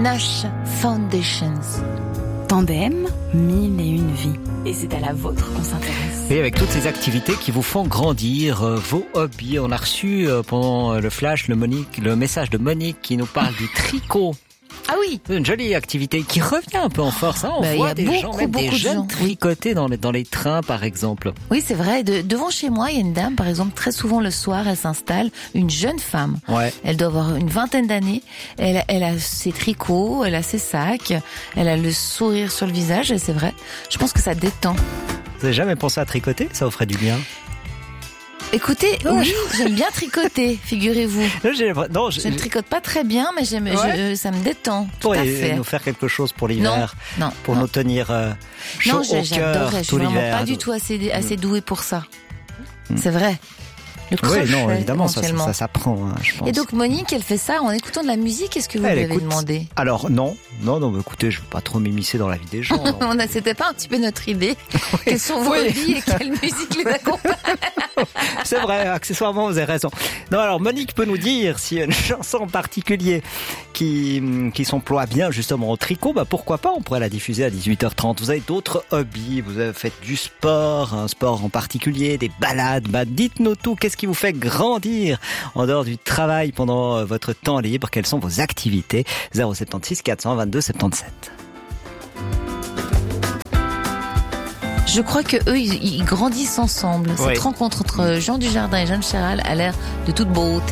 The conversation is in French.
Nash Foundations. Tandem, 1001 vies. Et c'est à la vôtre qu'on s'intéresse. Et avec toutes ces activités qui vous font grandir, vos hobbies. On a reçu pendant le flash le message de Monique qui nous parle du tricot. Ah oui. C'est une jolie activité qui revient un peu en force. Hein. On voit des gens, même des jeunes tricoter dans les trains, par exemple. Oui, c'est vrai. Devant chez moi, il y a une dame, par exemple, très souvent le soir, elle s'installe, une jeune femme. Ouais. Elle doit avoir une vingtaine d'années. Elle a ses tricots, elle a ses sacs, elle a le sourire sur le visage, et c'est vrai. Je pense que ça détend. Vous avez jamais pensé à tricoter? Ça vous ferait du bien? Écoutez, oui, j'aime bien tricoter, figurez-vous. Je ne tricote pas très bien, mais ça me détend. Pour nous faire quelque chose pour l'hiver, pour nous tenir chaud au cœur tout l'hiver. Je suis vraiment pas du tout assez douée pour ça. C'est vrai. Le crochet, oui, non, évidemment, ça s'apprend, hein, je pense. Et donc Monique, elle fait ça en équutant de la musique. Est-ce que vous lui avez demandé? Alors non, écoutez, je veux pas trop m'immiscer dans la vie des gens. C'était pas un petit peu notre idée. Quelles sont vos hobbies et quelle musique les accompagne? C'est vrai, accessoirement, vous avez raison. Non, alors Monique peut nous dire s'il y a une chanson en particulier qui s'emploie bien justement au tricot, pourquoi pas, on pourrait la diffuser à 18h30. Vous avez d'autres hobbies, vous avez fait du sport, un sport en particulier, des balades, dites-nous tout, qu'est-ce qui vous fait grandir en dehors du travail pendant votre temps libre, quelles sont vos activités? 076 422 77. Je crois que eux, ils grandissent ensemble. Cette rencontre entre Jean Dujardin et Jeanne Chéral a l'air de toute beauté.